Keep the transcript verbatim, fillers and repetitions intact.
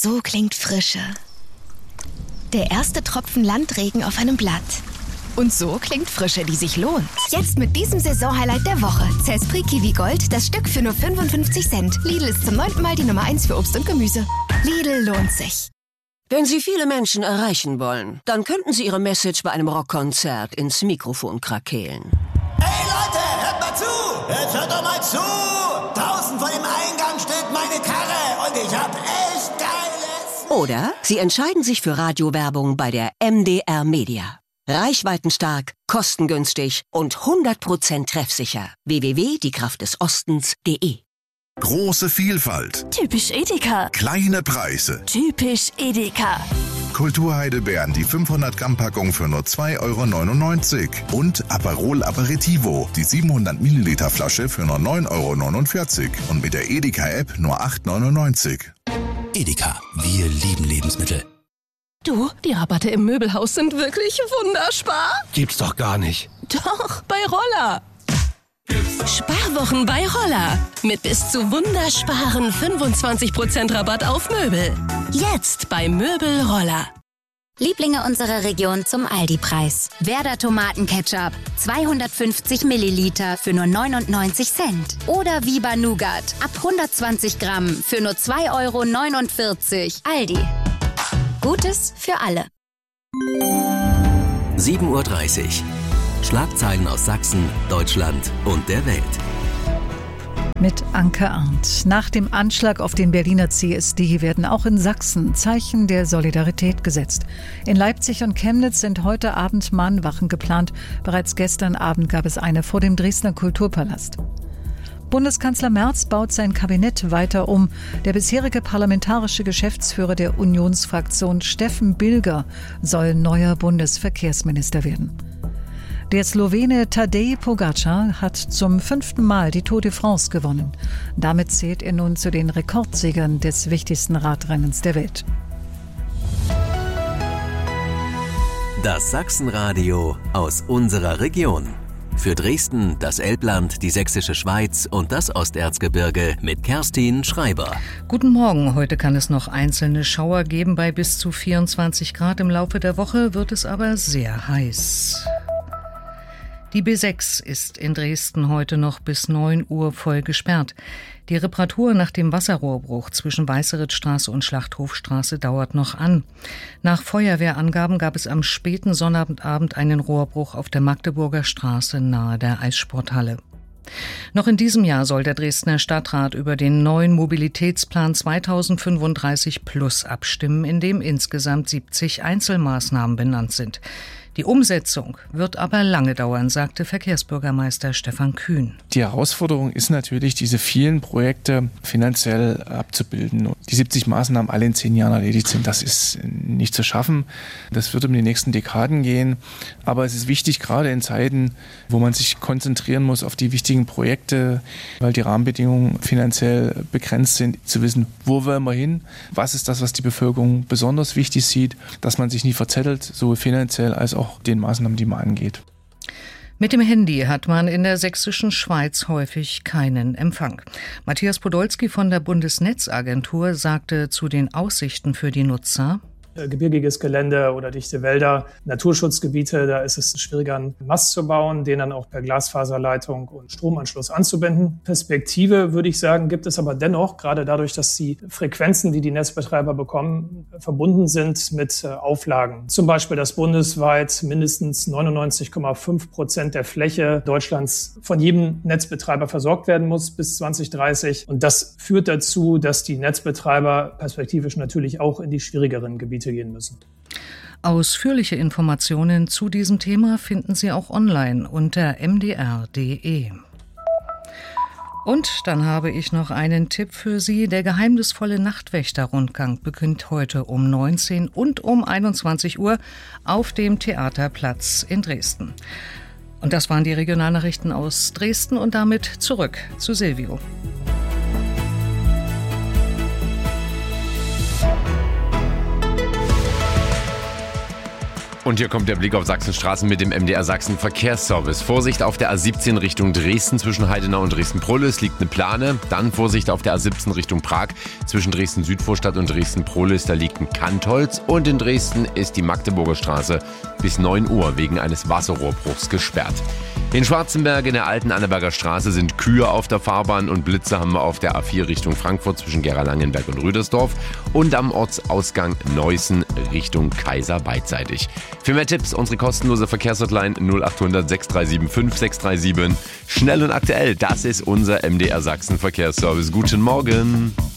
So klingt Frische. Der erste Tropfen Landregen auf einem Blatt. Und so klingt Frische, die sich lohnt. Jetzt mit diesem Saisonhighlight der Woche. Zespri Kiwi Gold, das Stück für nur fünfundfünfzig Cent. Lidl ist zum neunten Mal die Nummer eins für Obst und Gemüse. Lidl lohnt sich. Wenn Sie viele Menschen erreichen wollen, dann könnten Sie Ihre Message bei einem Rockkonzert ins Mikrofon krakeelen. Hey Leute, hört mal zu! Jetzt hört doch mal zu! Draußen vor dem Eingang steht meine Karre und ich hab echt geiles... Oder Sie entscheiden sich für Radiowerbung bei der M D R Media. Reichweitenstark, kostengünstig und hundert Prozent treffsicher. w w w punkt die kraft des ostens punkt de Große Vielfalt. Typisch Edeka. Kleine Preise. Typisch Edeka. Kulturheidelbeeren, die fünfhundert Gramm Packung für nur zwei Euro neunundneunzig. Und Aperol Aperitivo, die siebenhundert Milliliter Flasche für nur neun Euro neunundvierzig. Und mit der Edeka-App nur acht Euro neunundneunzig. Edeka, wir lieben Lebensmittel. Du, die Rabatte im Möbelhaus sind wirklich wunderspar. Gibt's doch gar nicht. Doch, bei Roller. Sparwochen bei Roller. Mit bis zu wundersparen fünfundzwanzig Prozent Rabatt auf Möbel. Jetzt bei Möbel Roller. Lieblinge unserer Region zum Aldi-Preis. Werder Tomatenketchup, zweihundertfünfzig Milliliter für nur neunundneunzig Cent. Oder Viva Nougat, ab hundertzwanzig Gramm für nur zwei Euro neunundvierzig. Aldi. Gutes für alle. sieben Uhr dreißig. Schlagzeilen aus Sachsen, Deutschland und der Welt. Mit Anke Arndt. Nach dem Anschlag auf den Berliner C S D werden auch in Sachsen Zeichen der Solidarität gesetzt. In Leipzig und Chemnitz sind heute Abend Mahnwachen geplant. Bereits gestern Abend gab es eine vor dem Dresdner Kulturpalast. Bundeskanzler Merz baut sein Kabinett weiter um. Der bisherige parlamentarische Geschäftsführer der Unionsfraktion Steffen Bilger soll neuer Bundesverkehrsminister werden. Der Slowene Tadej Pogačar hat zum fünften Mal die Tour de France gewonnen. Damit zählt er nun zu den Rekordsiegern des wichtigsten Radrennens der Welt. Das Sachsenradio aus unserer Region. Für Dresden, das Elbland, die Sächsische Schweiz und das Osterzgebirge mit Kerstin Schreiber. Guten Morgen. Heute kann es noch einzelne Schauer geben bei bis zu vierundzwanzig Grad. Im Laufe der Woche wird es aber sehr heiß. Die B sechs ist in Dresden heute noch bis neun Uhr voll gesperrt. Die Reparatur nach dem Wasserrohrbruch zwischen Weißeritzstraße und Schlachthofstraße dauert noch an. Nach Feuerwehrangaben gab es am späten Sonnabendabend einen Rohrbruch auf der Magdeburger Straße nahe der Eissporthalle. Noch in diesem Jahr soll der Dresdner Stadtrat über den neuen Mobilitätsplan zweitausendfünfunddreißig plus abstimmen, in dem insgesamt siebzig Einzelmaßnahmen benannt sind. Die Umsetzung wird aber lange dauern, sagte Verkehrsbürgermeister Stefan Kühn. Die Herausforderung ist natürlich, diese vielen Projekte finanziell abzubilden. Die siebzig Maßnahmen alle in zehn Jahren erledigt sind, das ist nicht zu schaffen. Das wird um die nächsten Dekaden gehen. Aber es ist wichtig, gerade in Zeiten, wo man sich konzentrieren muss auf die wichtigen Projekte, weil die Rahmenbedingungen finanziell begrenzt sind, zu wissen, wo wollen wir hin, was ist das, was die Bevölkerung besonders wichtig sieht, dass man sich nie verzettelt, sowohl finanziell als auch den Maßnahmen, die man angeht. Mit dem Handy hat man in der sächsischen Schweiz häufig keinen Empfang. Matthias Podolski von der Bundesnetzagentur sagte zu den Aussichten für die Nutzer: Gebirgiges Gelände oder dichte Wälder, Naturschutzgebiete, da ist es schwieriger, einen Mast zu bauen, den dann auch per Glasfaserleitung und Stromanschluss anzubinden. Perspektive, würde ich sagen, gibt es aber dennoch, gerade dadurch, dass die Frequenzen, die die Netzbetreiber bekommen, verbunden sind mit Auflagen. Zum Beispiel, dass bundesweit mindestens neunundneunzig Komma fünf Prozent der Fläche Deutschlands von jedem Netzbetreiber versorgt werden muss bis zwanzig dreißig. Und das führt dazu, dass die Netzbetreiber perspektivisch natürlich auch in die schwierigeren Gebiete gehen müssen. Ausführliche Informationen zu diesem Thema finden Sie auch online unter m d r punkt d e. Und dann habe ich noch einen Tipp für Sie. Der geheimnisvolle Nachtwächter-Rundgang beginnt heute um neunzehn und um einundzwanzig Uhr auf dem Theaterplatz in Dresden. Und das waren die Regionalnachrichten aus Dresden und damit zurück zu Silvio. Und Und hier kommt der Blick auf Sachsenstraßen mit dem M D R Sachsen Verkehrsservice. Vorsicht auf der A siebzehn Richtung Dresden zwischen Heidenau und Dresden-Prohlis liegt eine Plane. Dann Vorsicht auf der A siebzehn Richtung Prag zwischen Dresden-Südvorstadt und Dresden-Prohlis. Da liegt ein Kantholz. Und in Dresden ist die Magdeburger Straße bis neun Uhr wegen eines Wasserrohrbruchs gesperrt. In Schwarzenberg in der alten Anneberger Straße sind Kühe auf der Fahrbahn und Blitze haben wir auf der A vier Richtung Frankfurt zwischen Gera-Langenberg und Rüdersdorf und am Ortsausgang Neußen Richtung Kaiser beidseitig. Für mehr Tipps unsere kostenlose Verkehrshotline null acht hundert sechs drei sieben fünf sechs drei sieben. Schnell und aktuell, das ist unser M D R Sachsen Verkehrsservice. Guten Morgen.